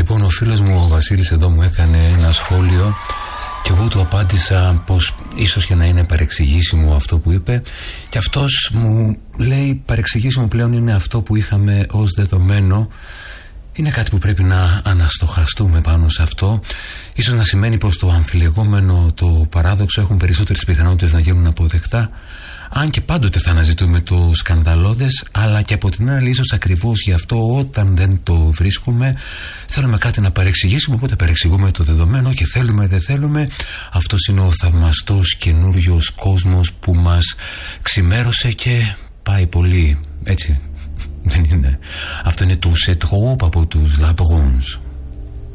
Λοιπόν, ο φίλος μου ο Βασίλης εδώ μου έκανε ένα σχόλιο και εγώ του απάντησα πως ίσως και να είναι παρεξηγήσιμο αυτό που είπε, και αυτός μου λέει παρεξηγήσιμο πλέον είναι αυτό που είχαμε ως δεδομένο. Είναι κάτι που πρέπει να αναστοχαστούμε πάνω σε αυτό. Ίσως να σημαίνει πως το αμφιλεγόμενο, το παράδοξο έχουν περισσότερες πιθανότητες να γίνουν αποδεκτά, αν και πάντοτε θα αναζητούμε το σκανδαλώδες, αλλά και από την άλλη ίσως ακριβώς γι' αυτό όταν δεν το βρίσκουμε θέλουμε κάτι να παρεξηγήσουμε, οπότε παρεξηγούμε το δεδομένο και θέλουμε δεν θέλουμε. Αυτός είναι ο θαυμαστός καινούριος κόσμος που μας ξημέρωσε και πάει πολύ, έτσι δεν είναι? Αυτό είναι το «C'est trop» από τους La Bronze.